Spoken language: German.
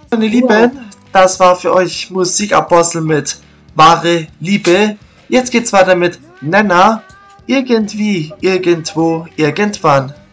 Meine Lieben, das war für euch Musikapostel mit Wahre Liebe. Jetzt geht's weiter mit Nenner. Irgendwie, irgendwo, irgendwann.